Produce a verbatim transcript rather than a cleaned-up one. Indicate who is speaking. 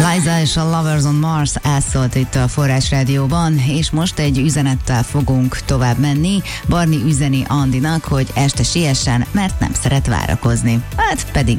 Speaker 1: Liza és a Lovers on Mars elszólt itt a Forrás Rádióban, és most egy üzenettel fogunk tovább menni. Barni üzeni Andinak, hogy este siessen, mert nem szeret várakozni. Hát pedig